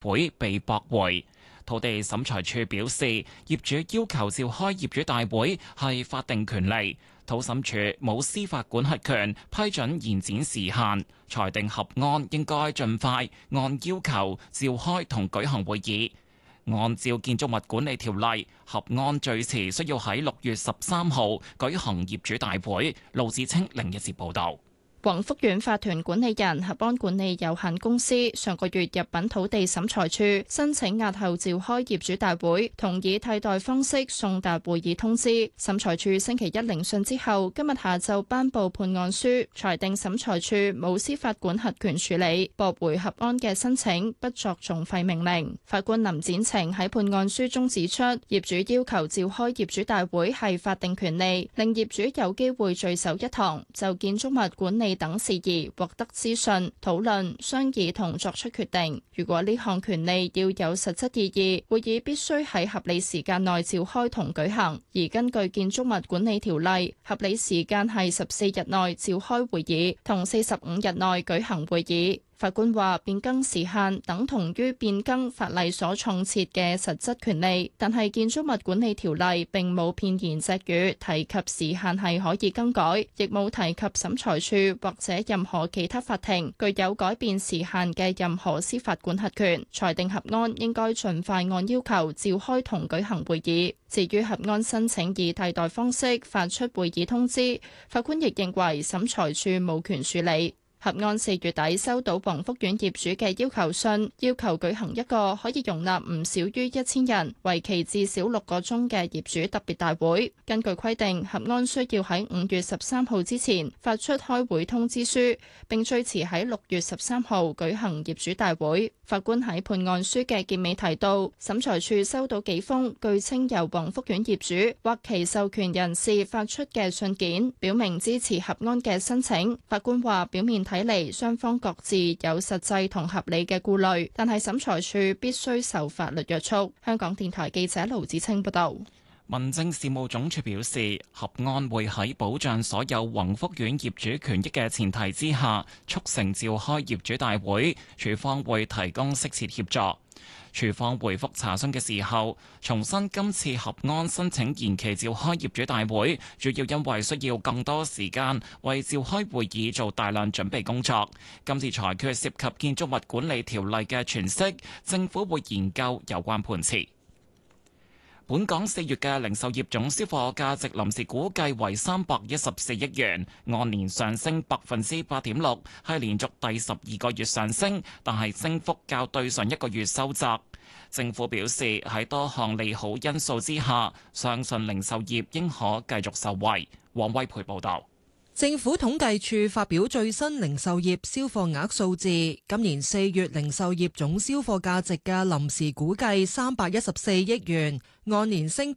會被駁回。土地審裁處表示，業主要求召開業主大會係法定權利，土審處冇司法管轄權批准延展時限，裁定合安應該盡快按要求召開同舉行會議。按照建築物管理條例，合安最遲需要喺6月13號舉行業主大會。盧子清另一節報導。 宏福苑法團管理人合安管理有限公司上個月入稟土地審裁處，申請押後召開業主大會，同以替代方式送達會議通知。審裁處星期一聆訊之後，今日下晝頒布判案書，裁定審裁處冇司法管轄權處理，駁回合安嘅申請，不作訟費命令。法官林展晴喺判案書中指出，業主要求召開業主大會係法定權利，令業主有機會聚首一堂，就建築物管理等事宜獲得資訊、討論、商議同作出決定。如果呢項權利要有實質意義，會議必須喺合理時間內召開同舉行。而根據建築物管理條例，合理時間係14日內召開會議，同45日內舉行會議。法官話變更時限等同於變更法例所創設嘅實質權利，但係建築物管理條例並冇片言隻語提及時限係可以更改，亦冇提及審裁處或者任何其他法庭具有改變時限嘅任何司法管轄權。裁定合安應該盡快按要求召開同舉行會議。至於合安申請以替代方式發出會議通知，法官亦認為審裁處冇權處理。合安4月底收到宏福苑業主嘅要求信，要求舉行一個可以容納唔少於1000人、為期至少6個鐘嘅業主特別大會。根據規定，合安需要喺5月13號之前發出開會通知書，並最遲喺6月13號舉行業主大會。法官喺判案書嘅結尾提到，審裁處收到幾封據稱由宏福苑業主或其授權人士發出嘅信件，表明支持合安嘅申請。法官話表面睇嚟，雙方各自有實際同合理嘅顧慮，但係審裁處必須受法律約束。香港電台記者盧子清報道。 民政事務總署表示，合安會喺保障所有宏福苑業主權益嘅前提之下，促成召開業主大會，署方會提供適切協助。署方回覆查詢嘅時候，重申今次合安申請延期召開業主大會，主要因為需要更多時間為召開會議做大量準備工作。今次裁決涉及建築物管理條例嘅詮釋，政府會研究有關判詞。本港4月嘅零售業總銷貨價值臨時估計為314億元，按年上升8.6%，係連續第12個月上升，但係升幅較對上一個月收窄。政府表示喺多項利好因素之下，相信零售業應可繼續受惠。黃威培報導。 政府統計處發表最新零售業銷貨額數字，今年4月零售業總銷貨價值嘅臨時估計314億元，按年升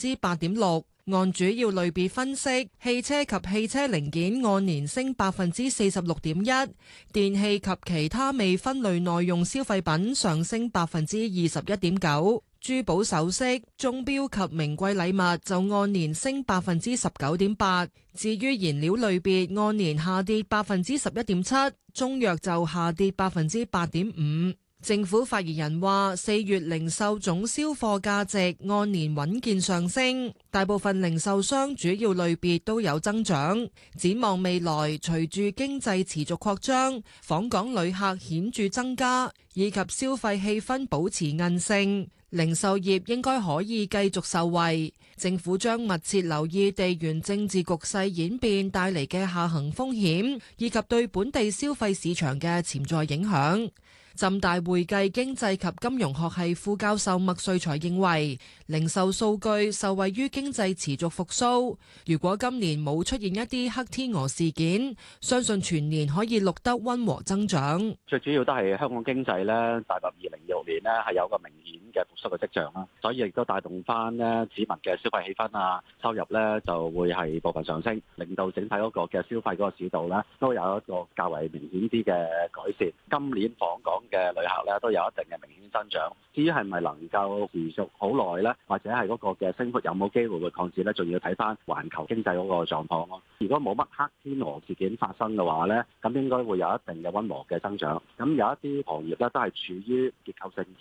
8.6%。按主要類別分析，汽車及汽車零件按年升46.1%，電器及其他未分類耐用消費品上升21.9%，珠寶首飾、鐘錶及名貴禮物就按年升19.8%。至於燃料類別按年下跌11.7%，中藥就下跌8.5%。政府發言人話，4月零售總銷貨價值按年穩健上升，大部分零售商主要類別都有增長。展望未來，隨住經濟持續擴張，訪港旅客顯著增加，以及消費氣氛保持韌性，零售業應該可以繼續受惠。政府將密切留意地緣政治局勢演變帶嚟嘅下行風險，以及對本地消費市場嘅潛在影響。浸大會計經濟及金融學系副教授麥瑞才認為，零售數據受惠於經濟持續復甦。如果今年冇出現一啲黑天鵝事件，相信全年可以錄得溫和增長。 最主要都係香港經濟咧，踏入2026年咧係有個明顯嘅復甦嘅跡象啦，所以亦都帶動翻咧市民嘅消費氣氛啊，收入咧就會係部分上升，令到整體嗰個嘅消費嗰個市道咧都有一個較為明顯啲嘅改善。今年訪港嘅旅客咧都有一定嘅明顯增長，至於係咪能夠持續好耐咧，或者係嗰個嘅升幅有冇機會會擴展咧，仲要睇翻環球經濟嗰個狀況咯。如果冇乜黑天鵝事件發生嘅話咧，咁應該會有一定嘅溫和嘅增長。咁有一啲行業咧都係處於結結構性